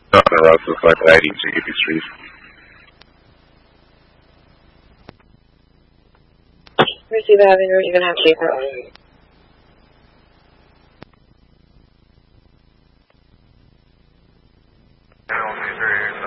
On the road to 580 Chickadee Street. Receive Avenue, you're going to have cheaper.